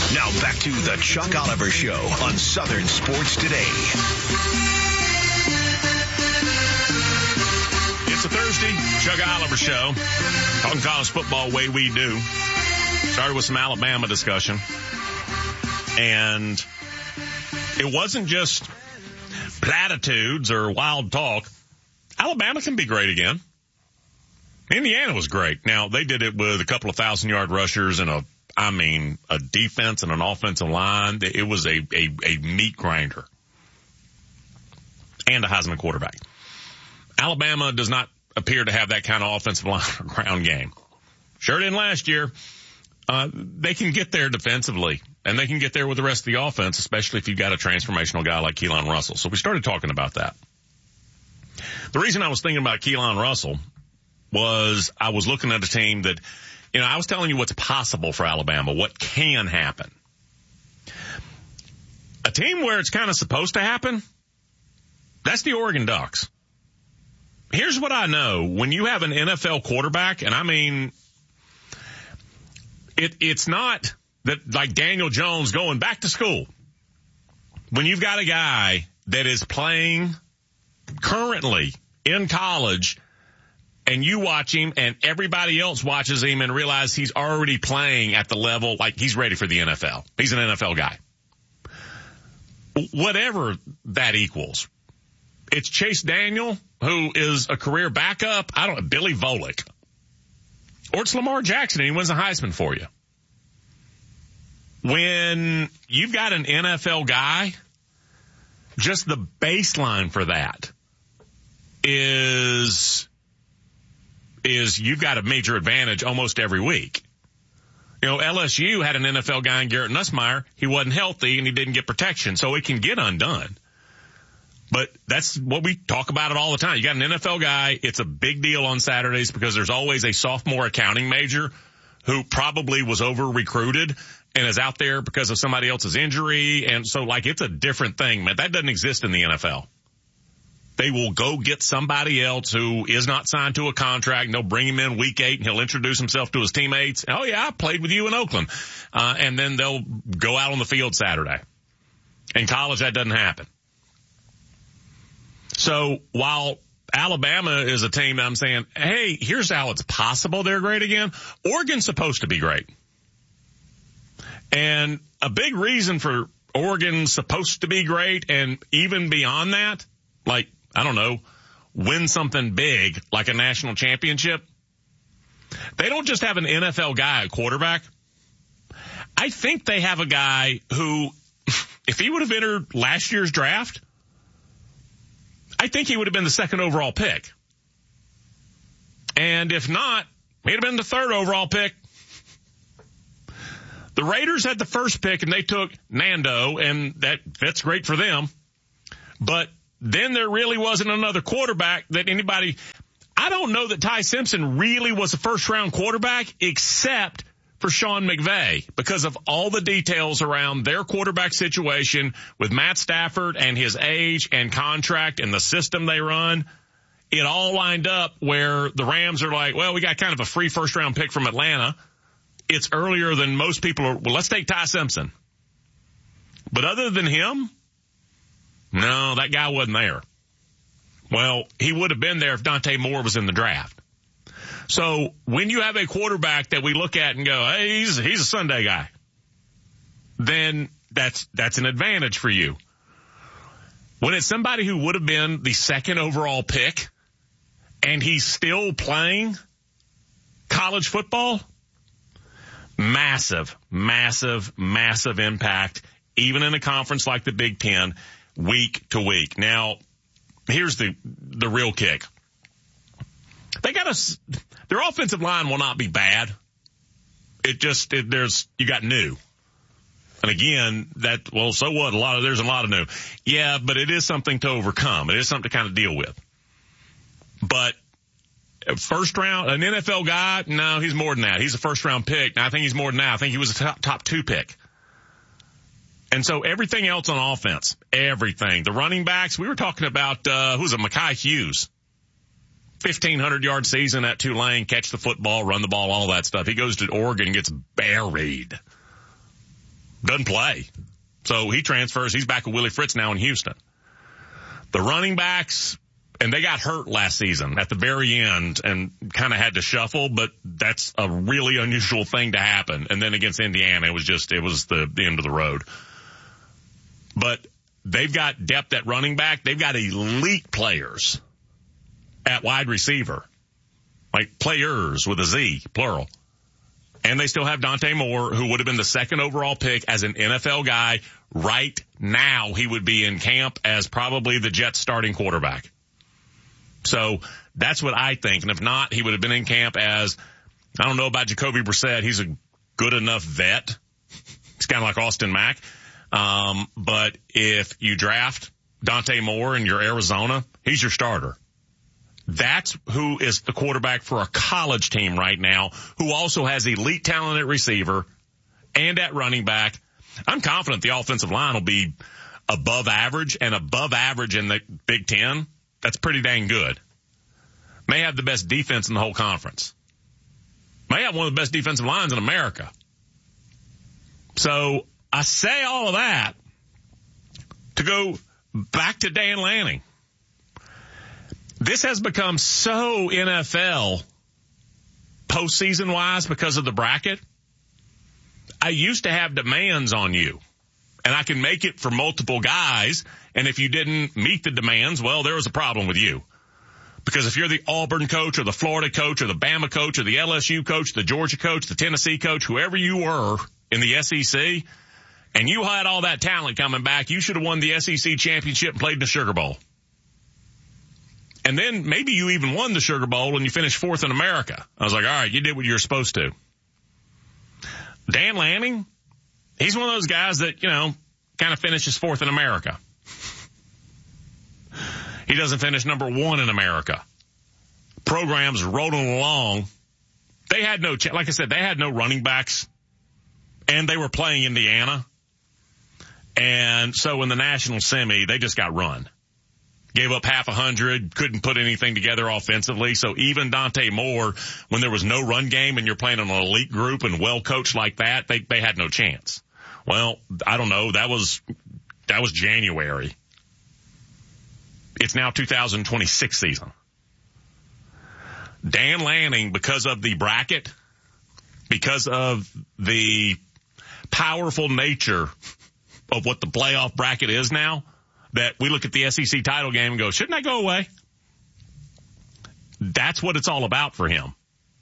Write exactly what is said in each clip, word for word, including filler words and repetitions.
Now back to the Chuck Oliver Show on Southern Sports Today. It's a Thursday, Chuck Oliver Show. Talking college football way we do. Started with some Alabama discussion. And it wasn't just platitudes or wild talk. Alabama can be great again. Indiana was great. Now, they did it with a couple of thousand-yard rushers and a, I mean, a defense and an offensive line. It was a, a, a meat grinder. And a Heisman quarterback. Alabama does not appear to have that kind of offensive line or ground game. Sure didn't last year. Uh, they can get there defensively, and they can get there with the rest of the offense, especially if you've got a transformational guy like Keelan Russell. So we started talking about that. The reason I was thinking about Keelan Russell was I was looking at a team that, you know, I was telling you what's possible for Alabama, what can happen. A team where it's kind of supposed to happen, that's the Oregon Ducks. Here's what I know. When you have an N F L quarterback, and I mean, it, it's not that like Daniel Jones going back to school. When you've got a guy that is playing currently in college and you watch him and everybody else watches him and realize he's already playing at the level, like he's ready for the N F L. He's an N F L guy. Whatever that equals. It's Chase Daniel, who is a career backup. I don't know, Billy Volek. Or it's Lamar Jackson, and he wins the Heisman for you. When you've got an N F L guy, just the baseline for that is, is you've got a major advantage almost every week. You know, L S U had an N F L guy in Garrett Nussmeier. He wasn't healthy, and he didn't get protection, so it can get undone. But that's what we talk about it all the time. You got an N F L guy. It's a big deal on Saturdays because there's always a sophomore accounting major who probably was over recruited and is out there because of somebody else's injury. And so like it's a different thing, man. That doesn't exist in the N F L. They will go get somebody else who is not signed to a contract and they'll bring him in week eight and he'll introduce himself to his teammates. Oh yeah, I played with you in Oakland. Uh, and then they'll go out on the field Saturday. In college, that doesn't happen. So while Alabama is a team that I'm saying, hey, here's how it's possible they're great again, Oregon's supposed to be great. And a big reason for Oregon's supposed to be great, and even beyond that, like, I don't know, win something big like a national championship, they don't just have an N F L guy at quarterback. I think they have a guy who, if he would have entered last year's draft, I think he would have been the second overall pick. And if not, he'd have been the third overall pick. The Raiders had the first pick and they took Nando, and that that's great for them. But then there really wasn't another quarterback that anybody, I don't know that Ty Simpson really was a first round quarterback except for Sean McVay because of all the details around their quarterback situation with Matt Stafford and his age and contract and the system they run. It all lined up where the Rams are like, well, we got kind of a free first round pick from Atlanta. It's earlier than most people are. Well, let's take Ty Simpson. But other than him, no, that guy wasn't there. Well, he would have been there if Dante Moore was in the draft. So when you have a quarterback that we look at and go, hey, he's, he's a Sunday guy, then that's, that's an advantage for you. When it's somebody who would have been the second overall pick and he's still playing college football, massive, massive, massive impact, even in a conference like the Big Ten, week to week. Now, here's the, the real kick. They got a, their offensive line will not be bad. It just, it, there's, you got new. And again, that, well, so what? A lot of, there's a lot of new. Yeah, but it is something to overcome. It is something to kind of deal with. But first round, an N F L guy, no, he's more than that. He's a first round pick. Now, I think he's more than that. I think he was a top, top two pick. And so everything else on offense, everything. The running backs, we were talking about, uh, who's it, Mekhi Hughes. fifteen hundred yard season at Tulane, catch the football, run the ball, all that stuff. He goes to Oregon and gets buried. doesn't play. So he transfers. He's back with Willie Fritz now in Houston. The running backs, and they got hurt last season at the very end and kind of had to shuffle, but that's a really unusual thing to happen. And then against Indiana, it was just, it was the, the end of the road. But they've got depth at running back. They've got elite players at wide receiver, like players with a Z, plural. And they still have Dante Moore, who would have been the second overall pick as an N F L guy. Right now, he would be in camp as probably the Jets starting quarterback. So that's what I think. And if not, he would have been in camp as, I don't know about Jacoby Brissett. He's a good enough vet. He's kind of like Austin Mack. Um, but if you draft Dante Moore in your Arizona, he's your starter. That's who is the quarterback for a college team right now, who also has elite talent at receiver and at running back. I'm confident the offensive line will be above average, and above average in the Big Ten. That's pretty dang good. May have the best defense in the whole conference. May have one of the best defensive lines in America. So I say all of that to go back to Dan Lanning. This has become so N F L postseason wise because of the bracket. I used to have demands on you, and I can make it for multiple guys. And if you didn't meet the demands, well, there was a problem with you. Because if you're the Auburn coach or the Florida coach or the Bama coach or the L S U coach, the Georgia coach, the Tennessee coach, whoever you were in the S E C, and you had all that talent coming back, you should have won the S E C championship and played in the Sugar Bowl. And then maybe you even won the Sugar Bowl and you finished fourth in America. I was like, all right, you did what you were supposed to. Dan Lanning, he's one of those guys that, you know, kind of finishes fourth in America. He doesn't finish number one in America. Programs rolling along. They had no, like I said, they had no running backs, and they were playing Indiana. And so in the national semi, they just got run. Gave up half a hundred, couldn't put anything together offensively. So even Dante Moore, when there was no run game and you're playing an elite group and well coached like that, they, they had no chance. Well, I don't know. That was, that was January. It's now two thousand twenty-six season. Dan Lanning, because of the bracket, because of the powerful nature of what the playoff bracket is now, that we look at the S E C title game and go, shouldn't that go away? That's what it's all about for him.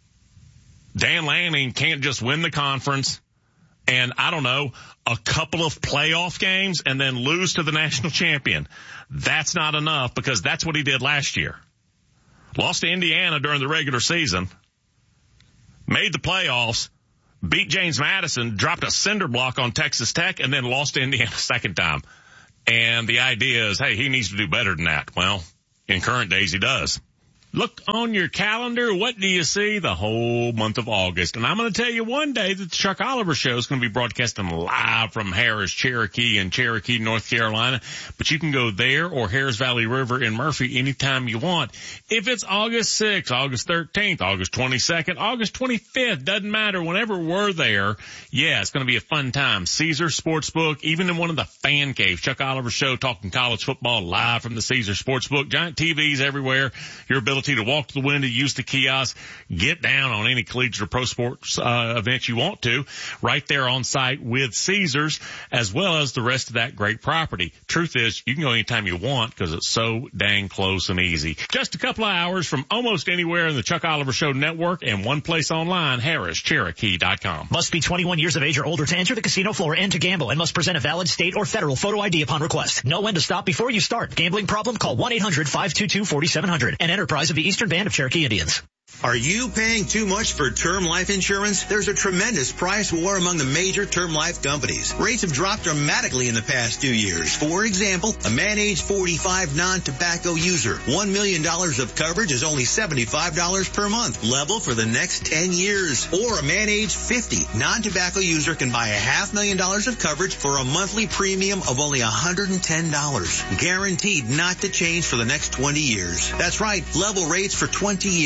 Dan Lanning can't just win the conference and, I don't know, a couple of playoff games and then lose to the national champion. That's not enough, because that's what he did last year. Lost to Indiana during the regular season, made the playoffs, beat James Madison, dropped a cinder block on Texas Tech, and then lost to Indiana a second time. And the idea is, hey, he needs to do better than that. Well, in current days, he does. Look on your calendar. What do you see? The whole month of August. And I'm going to tell you one day that the Chuck Oliver Show is going to be broadcasting live from Harris, Cherokee, in Cherokee, North Carolina. But you can go there or Harris Valley River in Murphy anytime you want. If it's August sixth, August thirteenth, August twenty-second, August twenty-fifth, doesn't matter. Whenever we're there, yeah, it's going to be a fun time. Caesar Sportsbook, even in one of the fan caves. Chuck Oliver Show talking college football live from the Caesar Sportsbook. Giant T Vs everywhere. Your ability to walk to the window, use the kiosk, get down on any collegiate or pro sports uh, event you want to, right there on site with Caesars, as well as the rest of that great property. Truth is, you can go anytime you want because it's so dang close and easy. Just a couple of hours from almost anywhere in the Chuck Oliver Show network, and one place online, Harris Cherokee dot com. Must be twenty-one years of age or older to enter the casino floor and to gamble, and must present a valid state or federal photo I D upon request. Know when to stop before you start. Gambling problem? Call one eight hundred five two two four seven zero zero. An enterprise of the Eastern Band of Cherokee Indians. Are you paying too much for term life insurance? There's a tremendous price war among the major term life companies. Rates have dropped dramatically in the past two years. For example, a man age forty-five non-tobacco user, one million dollars of coverage is only seventy-five dollars per month, level for the next ten years. Or a man age fifty non-tobacco user can buy a half million dollars of coverage for a monthly premium of only one hundred ten dollars. Guaranteed not to change for the next twenty years. That's right, level rates for twenty years.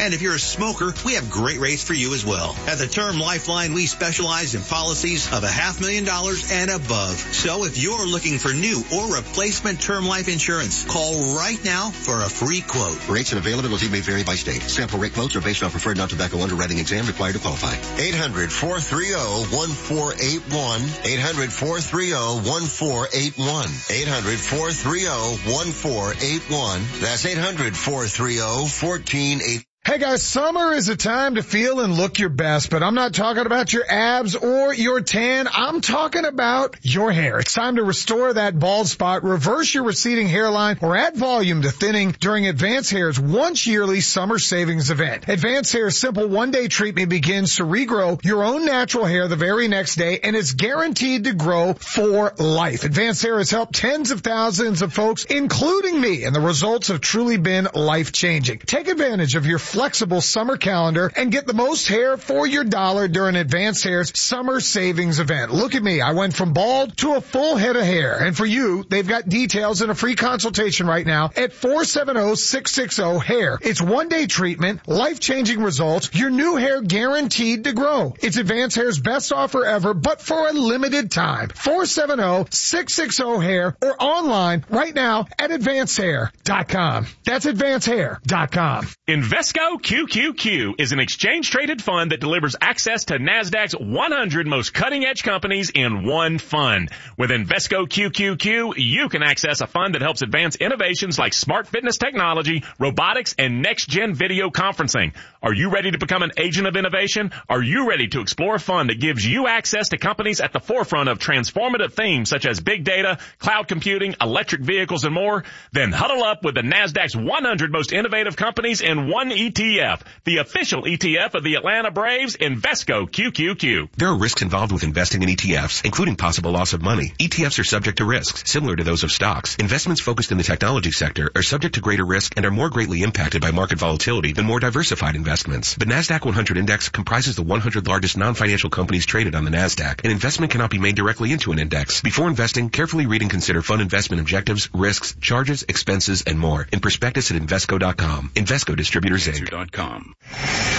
And if you're a smoker, we have great rates for you as well. At the Term Lifeline, we specialize in policies of a half million dollars and above. So if you're looking for new or replacement term life insurance, call right now for a free quote. Rates and availability may vary by state. Sample rate quotes are based on preferred non-tobacco underwriting exam required to qualify. eight hundred, four three zero, one four eight one. eight hundred, four three zero, one four eight one. eight hundred, four three zero, one four eight one. That's eight hundred, four three zero, one four eight one. Hey guys, summer is a time to feel and look your best, but I'm not talking about your abs or your tan. I'm talking about your hair. It's time to restore that bald spot, reverse your receding hairline, or add volume to thinning during Advanced Hair's once yearly summer savings event. Advanced Hair's simple one-day treatment begins to regrow your own natural hair the very next day, and it's guaranteed to grow for life. Advanced Hair has helped tens of thousands of folks, including me, and the results have truly been life-changing. Take advantage of your flexible summer calendar and get the most hair for your dollar during Advanced Hair's summer savings event. Look at me. I went from bald to a full head of hair. And for you, they've got details and a free consultation right now at four seven zero, six six zero, hair. It's one-day treatment, life-changing results, your new hair guaranteed to grow. It's Advanced Hair's best offer ever, but for a limited time. four seven zero, six six zero, hair or online right now at advanced hair dot com. That's advanced hair dot com. Invesco Q Q Q is an exchange-traded fund that delivers access to NASDAQ's one hundred most cutting-edge companies in one fund. With Invesco Q Q Q, you can access a fund that helps advance innovations like smart fitness technology, robotics, and next-gen video conferencing. Are you ready to become an agent of innovation? Are you ready to explore a fund that gives you access to companies at the forefront of transformative themes such as big data, cloud computing, electric vehicles, and more? Then huddle up with the NASDAQ's one hundred most innovative companies in one E T F, the official E T F of the Atlanta Braves, Invesco Q Q Q. There are risks involved with investing in E T Fs, including possible loss of money. E T Fs are subject to risks, similar to those of stocks. Investments focused in the technology sector are subject to greater risk and are more greatly impacted by market volatility than more diversified investments. The NASDAQ one hundred Index comprises the one hundred largest non-financial companies traded on the NASDAQ. An investment cannot be made directly into an index. Before investing, carefully read and consider fund investment objectives, risks, charges, expenses, and more in prospectus at Invesco dot com. Invesco Distributors, Incorporated.